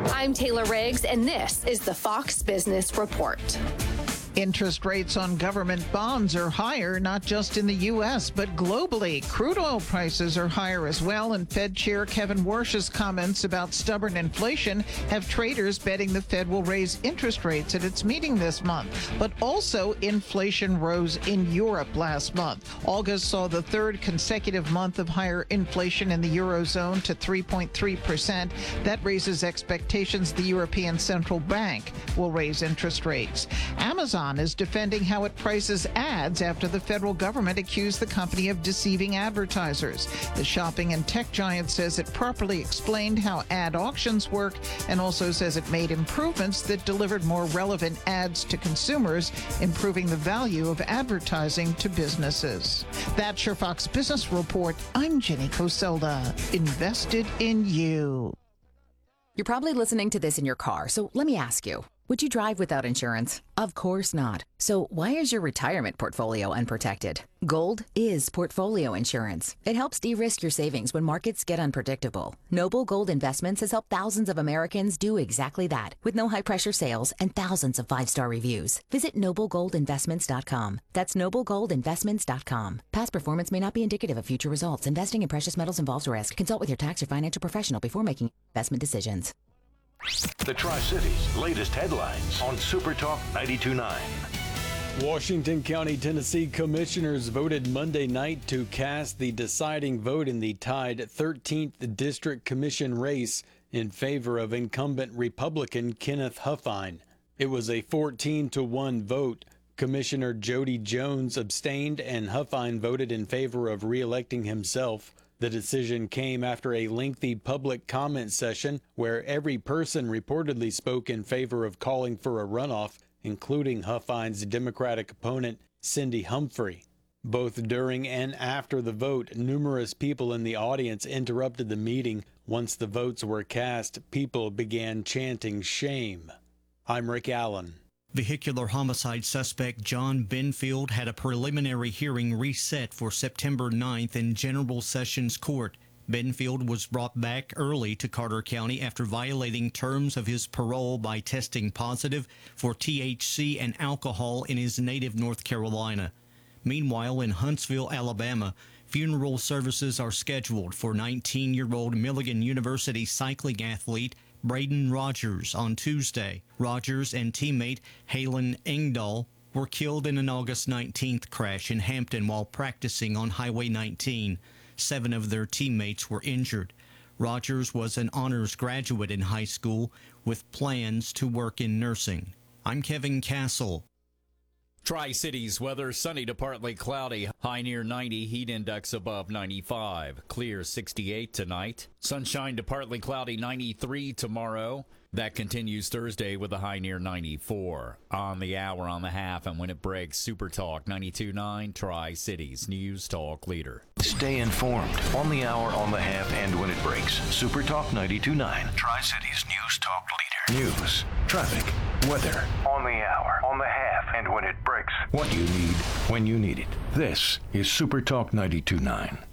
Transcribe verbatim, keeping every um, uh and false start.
I'm Taylor Riggs, and this is the Fox Business Report. Interest rates on government bonds are higher, not just in the U S, but globally. Crude oil prices are higher as well, and Fed Chair Kevin Warsh's comments about stubborn inflation have traders betting the Fed will raise interest rates at its meeting this month. But also, inflation rose in Europe last month. August saw the third consecutive month of higher inflation in the Eurozone to three point three percent. That raises expectations the European Central Bank will raise interest rates. Amazon is defending how it prices ads after the federal government accused the company of deceiving advertisers. The shopping and tech giant says it properly explained how ad auctions work and also says it made improvements that delivered more relevant ads to consumers, improving the value of advertising to businesses. That's your Fox Business Report. I'm Jenny Coselda. Invested in you. You're probably listening to this in your car, so let me ask you. Would you drive without insurance? Of course not. So why is your retirement portfolio unprotected? Gold is portfolio insurance. It helps de-risk your savings when markets get unpredictable. Noble Gold Investments has helped thousands of Americans do exactly that, with no high-pressure sales and thousands of five-star reviews. Visit noble gold investments dot com. That's noble gold investments dot com. Past performance may not be indicative of future results. Investing in precious metals involves risk. Consult with your tax or financial professional before making investment decisions. The Tri-Cities' latest headlines on Super Talk ninety-two point nine. Washington County, Tennessee commissioners voted Monday night to cast the deciding vote in the tied thirteenth District Commission race in favor of incumbent Republican Kenneth Huffine. It was a fourteen to one vote. Commissioner Jody Jones abstained, and Huffine voted in favor of re-electing himself. The decision came after a lengthy public comment session where every person reportedly spoke in favor of calling for a runoff, including Huffine's Democratic opponent, Cindy Humphrey. Both during and after the vote, numerous people in the audience interrupted the meeting. Once the votes were cast, people began chanting shame. I'm Rick Allen. Vehicular homicide suspect John Benfield had a preliminary hearing reset for September ninth in General Sessions Court. Benfield was brought back early to Carter County after violating terms of his parole by testing positive for T H C and alcohol in his native North Carolina. Meanwhile, in Huntsville, Alabama, funeral services are scheduled for nineteen-year-old Milligan University cycling athlete Braden Rogers on Tuesday. Rogers and teammate Halen Engdahl were killed in an August nineteenth crash in Hampton while practicing on Highway nineteen. Seven of their teammates were injured. Rogers was an honors graduate in high school with plans to work in nursing. I'm Kevin Castle. Tri-Cities weather, sunny to partly cloudy, high near ninety, heat index above ninety-five, clear sixty-eight tonight, sunshine to partly cloudy ninety-three tomorrow. That continues Thursday with a high near ninety-four. On the hour, on the half, and when it breaks, Super Talk ninety-two point nine, Tri-Cities News Talk leader. Stay informed on the hour, on the half, and when it breaks. Super Talk ninety-two point nine, Tri-Cities News Talk leader. News, traffic, weather, on the hour, on the half, and when it breaks. What you need, when you need it. This is Super Talk ninety-two point nine.